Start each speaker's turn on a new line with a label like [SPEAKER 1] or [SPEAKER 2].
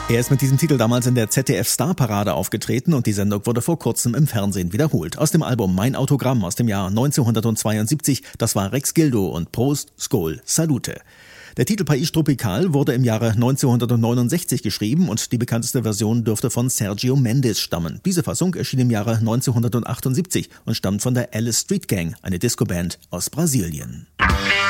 [SPEAKER 1] Er ist mit diesem Titel damals in der ZDF-Starparade aufgetreten und die Sendung wurde vor kurzem im Fernsehen wiederholt. Aus dem Album Mein Autogramm aus dem Jahr 1972, das war Rex Gildo und Prost, Skol, Salute. Der Titel País Tropical wurde im Jahre 1969 geschrieben und die bekannteste Version dürfte von Sergio Mendes stammen. Diese Fassung erschien im Jahre 1978 und stammt von der Alice Street Gang, eine Disco-Band aus Brasilien.